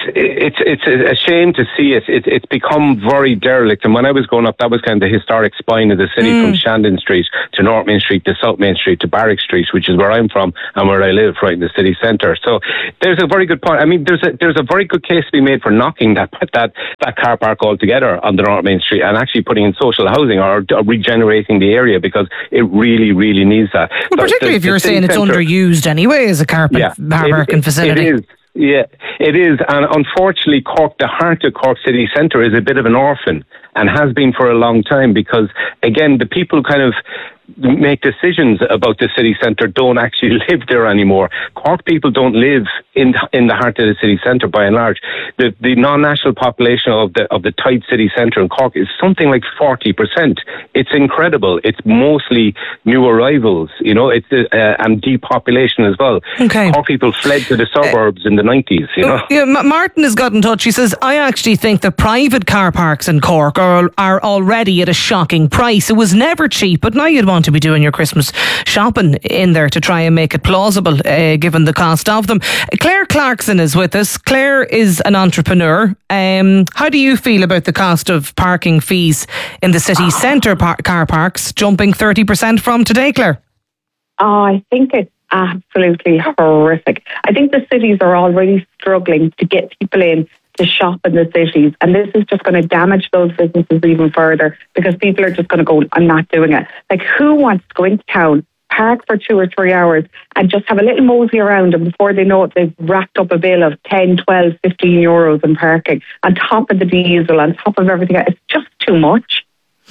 a shame to see it. It's become very derelict. And when I was growing up, that was kind of the historic spine of the city, from Shandon Street to North Main Street to South Main Street to Barrack Street, which is where I'm from and where I live, right in the city centre. So there's a very good point. I mean, there's a very good case to be made for knocking that car park altogether on the North Main Street and actually putting in social housing or regenerating the area, because it really, really needs that. Well, particularly if you're saying it's underused anyway as a car parking facility. It is. Yeah, it is. And unfortunately, the heart of Cork City Centre is a bit of an orphan, and has been for a long time, because, again, the people kind of make decisions about the city centre don't actually live there anymore. Cork people don't live in the heart of the city centre by and large. The non-national population of the tight city centre in Cork is something like 40%. It's incredible. It's mostly new arrivals, it's and depopulation as well. Okay. Cork people fled to the suburbs in the 90s, Yeah, Martin has got in touch. He says, I actually think the private car parks in Cork are already at a shocking price. It was never cheap, but now you'd want to be doing your Christmas shopping in there to try and make it plausible, given the cost of them. Claire Clarkson is with us. Claire is an entrepreneur. How do you feel about the cost of parking fees in the city centre car parks jumping 30% from today, Claire? Oh, I think it's absolutely horrific. I think the cities are already struggling to get people in to shop in the cities, and this is just going to damage those businesses even further, because people are just going to go, I'm not doing it. Like, who wants to go into town, park for 2 or 3 hours and just have a little mosey around, and before they know it, they've racked up a bill of 10, 12, 15 euros in parking on top of the diesel, on top of everything else? It's just too much.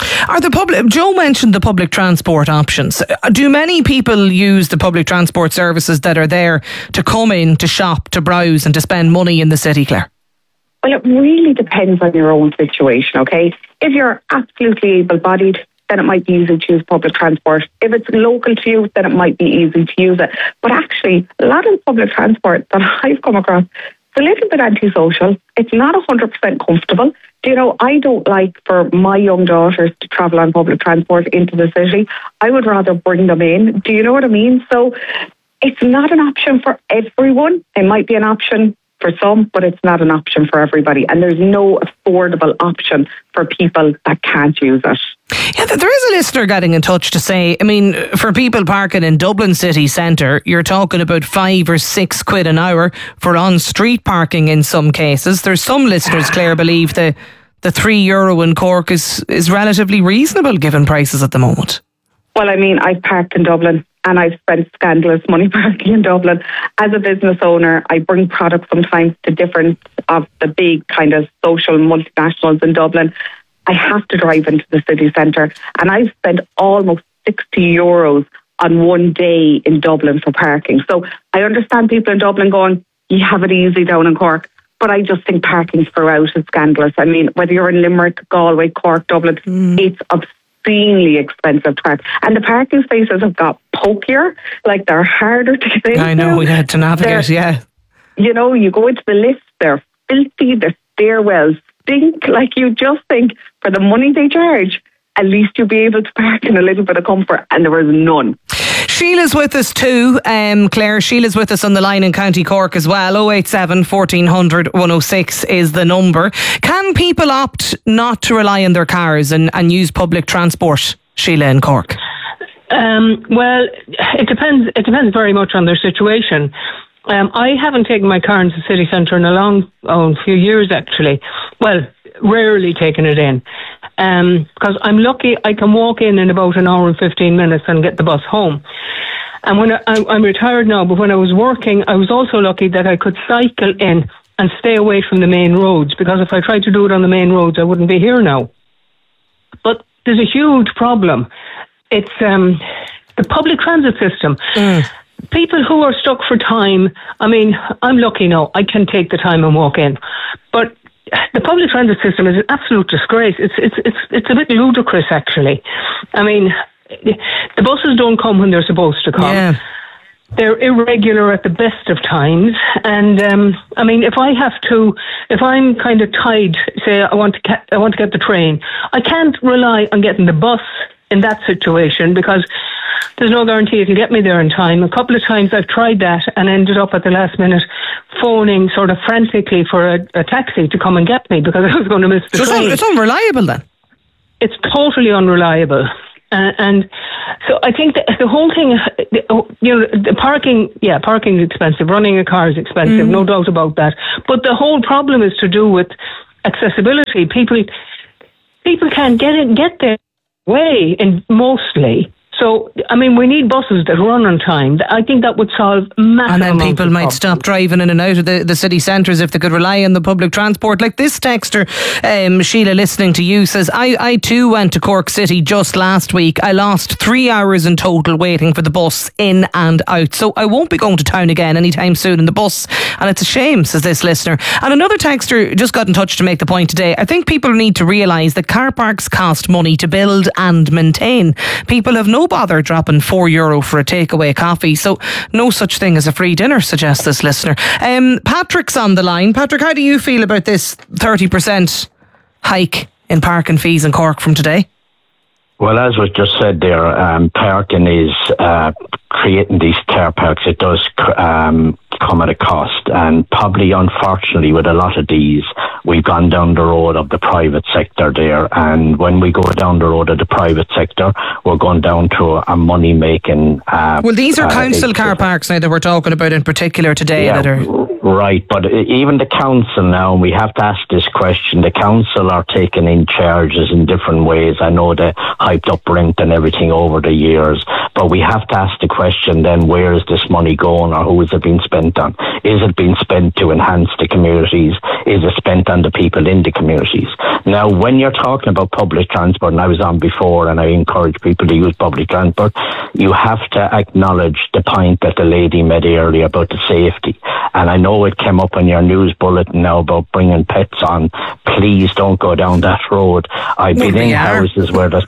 Joe mentioned the public transport options. Do many people use the public transport services that are there to come in, to shop, to browse and to spend money in the city, Claire? Well, it really depends on your own situation, okay? If you're absolutely able-bodied, then it might be easy to use public transport. If it's local to you, then it might be easy to use it. But actually, a lot of the public transport that I've come across, it's a little bit antisocial. It's not 100% comfortable. I don't like for my young daughters to travel on public transport into the city. I would rather bring them in. Do you know what I mean? So it's not an option for everyone. It might be an option for some, but it's not an option for everybody. And there's no affordable option for people that can't use it. Yeah, there is a listener getting in touch to say, I mean, for people parking in Dublin city centre, you're talking about 5 or 6 quid an hour for on-street parking in some cases. There's some listeners, Claire, believe the €3 in Cork is relatively reasonable given prices at the moment. Well, I mean, I've parked in Dublin and I've spent scandalous money parking in Dublin. As a business owner, I bring products sometimes to different of the big kind of social multinationals in Dublin. I have to drive into the city centre, and I've spent almost €60 on one day in Dublin for parking. So I understand people in Dublin going, you have it easy down in Cork. But I just think parking throughout is scandalous. I mean, whether you're in Limerick, Galway, Cork, Dublin, it's obscenely expensive to park. And the parking spaces have got pokier, like they're harder to get into. I know, we had to navigate, You go into the lifts, they're filthy, the stairwells stink. Like, you just think for the money they charge, at least you'll be able to park in a little bit of comfort, and there is none. Sheila's with us too, Claire. Sheila's with us on the line in County Cork as well. 087 1400 106 is the number. Can people opt not to rely on their cars and use public transport, Sheila, in Cork? Well, it depends. It depends very much on their situation. I haven't taken my car into the city centre in a few years, actually. Well, rarely taken it in. Because I'm lucky I can walk in about an hour and 15 minutes and get the bus home. And when I'm retired now, but when I was working, I was also lucky that I could cycle in and stay away from the main roads, because if I tried to do it on the main roads, I wouldn't be here now. But there's a huge problem. It's the public transit system. People who are stuck for time, I mean, I'm lucky now, I can take the time and walk in. But the public transit system is an absolute disgrace. It's a bit ludicrous, actually. I mean, the buses don't come when they're supposed to come. Yeah. They're irregular at the best of times. And, I mean, if I'm kind of tied, say I want to get the train, I can't rely on getting the bus in that situation, because there's no guarantee it'll get me there in time. A couple of times I've tried that and ended up at the last minute phoning sort of frantically for a taxi to come and get me, because I was going to miss the train. It's unreliable then? It's totally unreliable. And so I think that the whole thing, the parking is expensive. Running a car is expensive, no doubt about that. But the whole problem is to do with accessibility. People can't get their way, and mostly. So, I mean, we need buses that run on time. I think that would solve massive. And then people might stop driving in and out of the city centres if they could rely on the public transport. Like this texter, Sheila, listening to you, says, I too went to Cork City just last week. I lost 3 hours in total waiting for the bus in and out. So I won't be going to town again anytime soon in the bus. And it's a shame, says this listener. And another texter just got in touch to make the point today. I think people need to realise that car parks cost money to build and maintain. People have no bother dropping €4 for a takeaway coffee, so no such thing as a free dinner, suggests this listener. Patrick's on the line. Patrick, how do you feel about this 30% hike in parking fees in Cork from today? Well, as was just said there, parking is creating these car parks. It does come at a cost, and probably unfortunately with a lot of these, we've gone down the road of the private sector there, and when we go down the road of the private sector, we're going down to a money making. Well, these are council car parks now that we're talking about in particular today. Yeah, that are right, but even the council now, and we have to ask this question, the council are taking in charges in different ways. I know they hyped up rent and everything over the years, but we have to ask the question then, where is this money going, or who is it being spent on? Is it being spent to enhance the communities? Is it spent on the people in the communities? Now, when you're talking about public transport, and I was on before and I encourage people to use public transport, you have to acknowledge the point that the lady made earlier about the safety. And I know it came up on your news bulletin now about bringing pets on. Please don't go down that road. I've been in houses where there's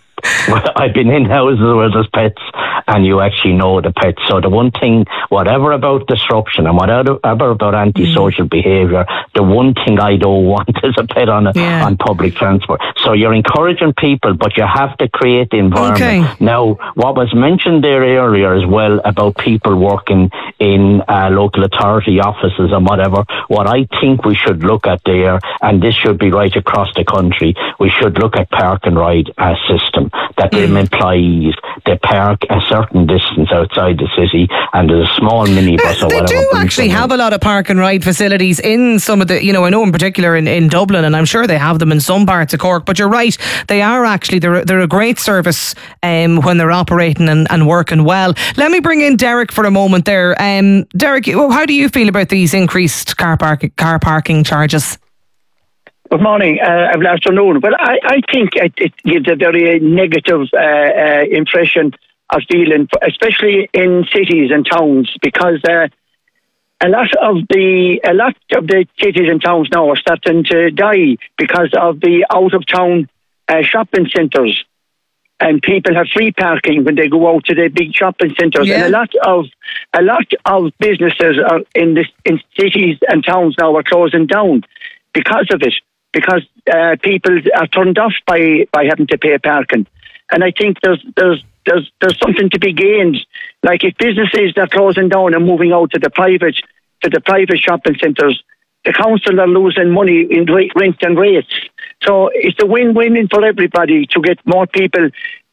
pets, and you actually know the pets. So the one thing, whatever about disruption and whatever about antisocial behaviour, the one thing I don't want is a pet on public transport. So you're encouraging people, but you have to create the environment. Okay. Now, what was mentioned there earlier as well about people working in local authority offices and whatever, what I think we should look at there, and this should be right across the country, we should look at park and ride system, that the employees, they park a certain distance outside the city, and there's a small minibus or whatever. They do actually have a lot of park and ride facilities in some of the, I know in particular in Dublin, and I'm sure they have them in some parts of Cork, but you're right, they are actually, they're a great service when they're operating and working well. Let me bring in Derek for a moment there. Derek, how do you feel about these increased car parking charges? Good morning, good afternoon. Well, I think it gives a very negative impression of dealing, especially in cities and towns, because a lot of the cities and towns now are starting to die because of the out of town shopping centres, and people have free parking when they go out to the big shopping centres, and a lot of businesses are in cities and towns now are closing down because of it. Because people are turned off by having to pay parking, and I think there's something to be gained. Like if businesses are closing down and moving out to the private shopping centres, the council are losing money in rent and rates. So it's a win-win for everybody to get more people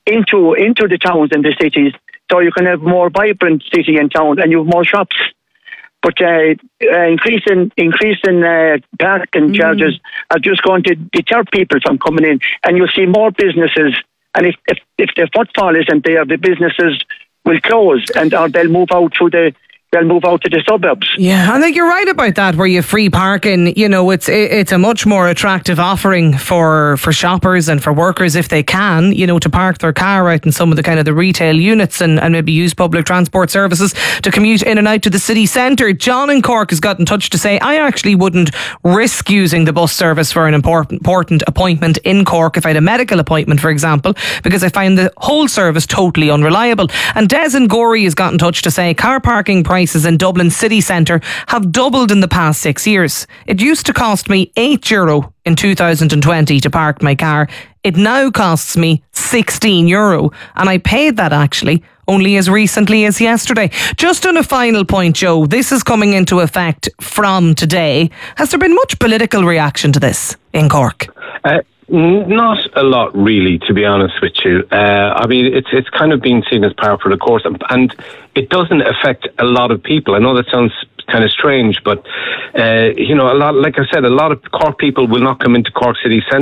into the towns and the cities, so you can have more vibrant city and town, and you have more shops. But increasing parking charges are just going to deter people from coming in, and you'll see more businesses. And if the footfall isn't there, the businesses will close, or they'll move out to the suburbs. Yeah, I think you're right about that, where you have free parking. You know, it's a much more attractive offering for shoppers and for workers, if they can, you know, to park their car out in some of the kind of the retail units and maybe use public transport services to commute in and out to the city centre. John in Cork has got in touch to say, I actually wouldn't risk using the bus service for an important appointment in Cork if I had a medical appointment, for example, because I find the whole service totally unreliable. And Des in Gorey has got in touch to say, car parking prices in Dublin city centre have doubled in the past 6 years. It used to cost me €8 in 2020 to park my car. It now costs me €16, and I paid that actually only as recently as yesterday. Just on a final point, Joe, this is coming into effect from today. Has there been much political reaction to this in Cork? Not a lot, really, to be honest with you. I mean, it's kind of been seen as par for the course, and it doesn't affect a lot of people. I know that sounds kind of strange, but you know, a lot of Cork people will not come into Cork city centre.